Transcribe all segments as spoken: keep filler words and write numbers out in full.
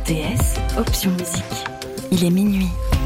T S, option musique. Il est minuit.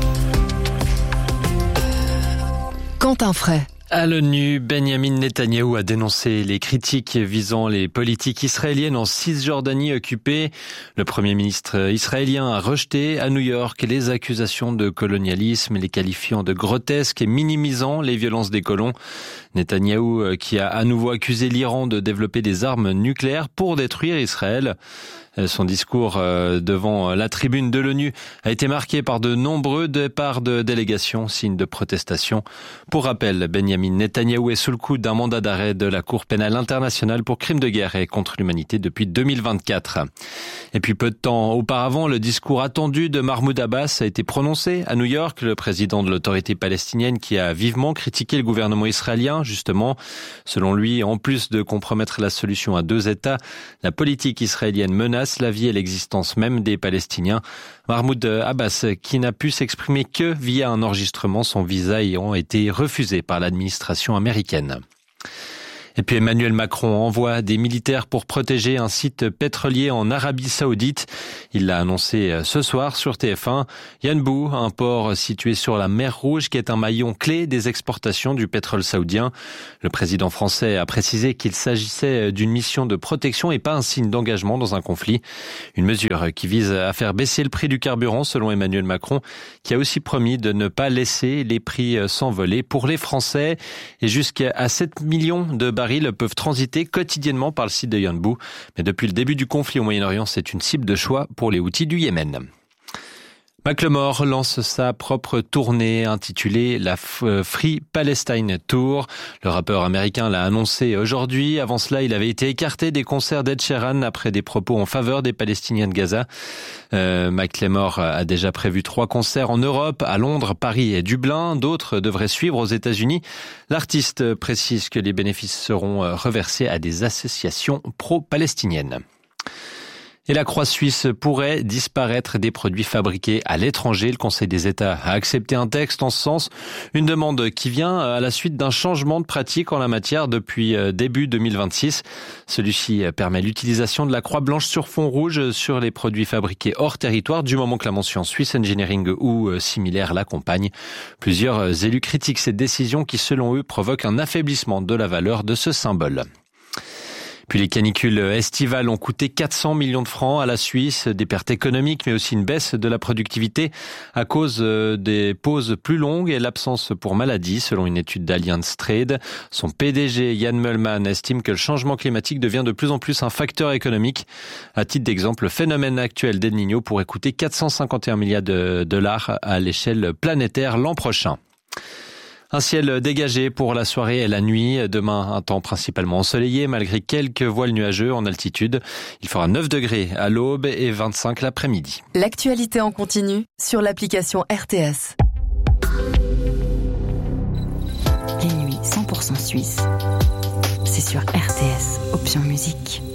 Quentin Fray. À l'ONU, Benjamin Netanyahou a dénoncé les critiques visant les politiques israéliennes en Cisjordanie occupée. Le Premier ministre israélien a rejeté à New York les accusations de colonialisme, les qualifiant de grotesques et minimisant les violences des colons. Netanyahou qui a à nouveau accusé l'Iran de développer des armes nucléaires pour détruire Israël. Son discours devant la tribune de l'ONU a été marqué par de nombreux départs de délégations, signe de protestation. Pour rappel, Benjamin Netanyahou est sous le coup d'un mandat d'arrêt de la Cour pénale internationale pour crimes de guerre et contre l'humanité depuis deux mille vingt-quatre. Et puis peu de temps auparavant, le discours attendu de Mahmoud Abbas a été prononcé à New York, le président de l'autorité palestinienne qui a vivement critiqué le gouvernement israélien, justement. Selon lui, en plus de compromettre la solution à deux États, la politique israélienne menace la vie et l'existence même des Palestiniens. Mahmoud Abbas, qui n'a pu s'exprimer que via un enregistrement, son visa ayant été refusé par l'administration américaine. Et puis Emmanuel Macron envoie des militaires pour protéger un site pétrolier en Arabie Saoudite. Il l'a annoncé ce soir sur T F un. Yanbu, un port situé sur la mer Rouge qui est un maillon clé des exportations du pétrole saoudien. Le président français a précisé qu'il s'agissait d'une mission de protection et pas un signe d'engagement dans un conflit. Une mesure qui vise à faire baisser le prix du carburant selon Emmanuel Macron, qui a aussi promis de ne pas laisser les prix s'envoler pour les Français. Et jusqu'à sept millions de barils peuvent transiter quotidiennement par le site de Yanbu. Mais depuis le début du conflit au Moyen-Orient, c'est une cible de choix pour les Houthis du Yémen. Macklemore lance sa propre tournée intitulée la Free Palestine Tour. Le rappeur américain l'a annoncé aujourd'hui. Avant cela, il avait été écarté des concerts d'Ed Sheeran après des propos en faveur des Palestiniens de Gaza. Euh, Macklemore a déjà prévu trois concerts en Europe, à Londres, Paris et Dublin. D'autres devraient suivre aux États-Unis. L'artiste précise que les bénéfices seront reversés à des associations pro-palestiniennes. Et la croix suisse pourrait disparaître des produits fabriqués à l'étranger. Le Conseil des États a accepté un texte en ce sens, une demande qui vient à la suite d'un changement de pratique en la matière depuis début deux mille vingt-six. Celui-ci permet l'utilisation de la croix blanche sur fond rouge sur les produits fabriqués hors territoire du moment que la mention Swiss Engineering ou similaire l'accompagne. Plusieurs élus critiquent cette décision qui, selon eux, provoque un affaiblissement de la valeur de ce symbole. Puis les canicules estivales ont coûté quatre cents millions de francs à la Suisse, des pertes économiques mais aussi une baisse de la productivité à cause des pauses plus longues et l'absence pour maladie selon une étude d'Allianz Trade. Son P D G Jan Möllmann estime que le changement climatique devient de plus en plus un facteur économique. À titre d'exemple, le phénomène actuel d'El Niño pourrait coûter quatre cent cinquante et un milliards de dollars à l'échelle planétaire l'an prochain. Un ciel dégagé pour la soirée et la nuit. Demain, un temps principalement ensoleillé malgré quelques voiles nuageux en altitude. Il fera neuf degrés à l'aube et vingt-cinq l'après-midi. L'actualité en continu sur l'application R T S. Les nuits cent pour cent suisses. C'est sur R T S, option musique.